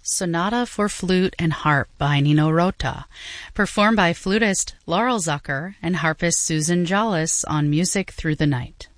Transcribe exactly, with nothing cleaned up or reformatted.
Sonata for Flute and Harp by Nino Rota, performed by flutist Laurel Zucker and harpist Susan Jollis on Music Through the Night.